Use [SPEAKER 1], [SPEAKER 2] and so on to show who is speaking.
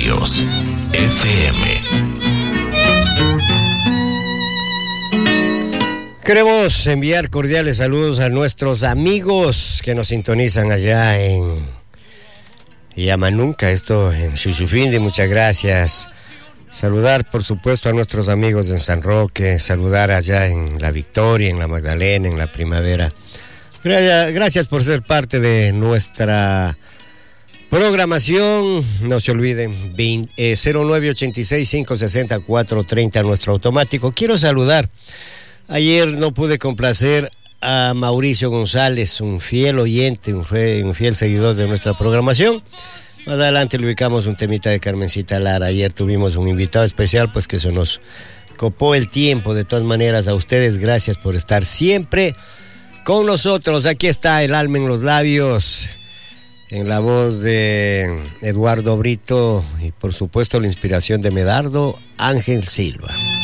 [SPEAKER 1] Labios FM.
[SPEAKER 2] Queremos enviar cordiales saludos a nuestros amigos que nos sintonizan allá en Yamanunca, esto en Xuxufindi, muchas gracias. Saludar, por supuesto, a nuestros amigos en San Roque, saludar allá en La Victoria, en La Magdalena, en La Primavera. Gracias por ser parte de nuestra programación. No se olviden, 0986-560-430, nuestro automático. Quiero saludar. Ayer no pude complacer a Mauricio González, un fiel oyente, un fiel seguidor de nuestra programación. Más adelante le ubicamos un temita de Carmencita Lara. Ayer tuvimos un invitado especial, pues que se nos copó el tiempo. De todas maneras, a ustedes gracias por estar siempre con nosotros. Aquí está El Alma en los Labios, en la voz de Eduardo Brito y por supuesto la inspiración de Medardo Ángel Silva.